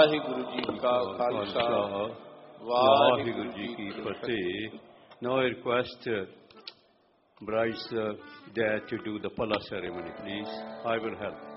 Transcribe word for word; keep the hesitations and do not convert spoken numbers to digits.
ਵਾਹਿਗੁਰੂ ਜੀ ਕਾ ਖਾਲਸਾ ਵਾਹਿਗੁਰੂ ਜੀ ਕੀ ਫਤਿਹ. Now I request uh, bride's uh, dad to do the pala ceremony, please. I will help.